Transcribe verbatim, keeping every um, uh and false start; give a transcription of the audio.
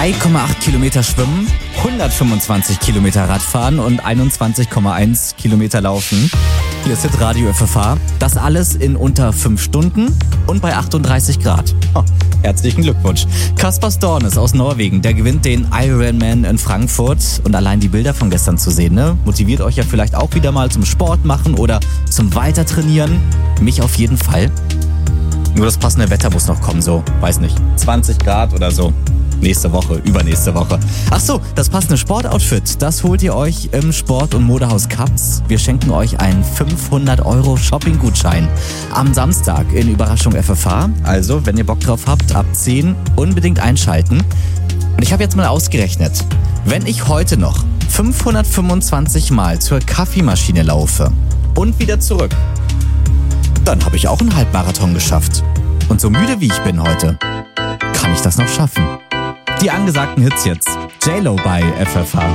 drei Komma acht Kilometer schwimmen, hundertfünfundzwanzig Kilometer Radfahren und einundzwanzig Komma eins Kilometer laufen. Hier ist Hitradio F F H. Das alles in unter fünf Stunden und bei achtunddreißig Grad. Oh, herzlichen Glückwunsch. Kaspar Stornes aus Norwegen, der gewinnt den Ironman in Frankfurt. Und allein die Bilder von gestern zu sehen, ne, motiviert euch ja vielleicht auch wieder mal zum Sport machen oder zum Weitertrainieren. Mich auf jeden Fall. Nur das passende Wetter muss noch kommen, so, weiß nicht, zwanzig Grad oder so. Nächste Woche, übernächste Woche. Ach so, das passende Sportoutfit, das holt ihr euch im Sport- und Modehaus Kaps. Wir schenken euch einen fünfhundert Euro Shopping-Gutschein am Samstag in Überraschung F F H. Also, wenn ihr Bock drauf habt, ab zehn unbedingt einschalten. Und ich habe jetzt mal ausgerechnet, wenn ich heute noch fünfhundertfünfundzwanzig Mal zur Kaffeemaschine laufe und wieder zurück, dann habe ich auch einen Halbmarathon geschafft. Und so müde wie ich bin heute, kann ich das noch schaffen. Die angesagten Hits jetzt. J-Lo bei F F H.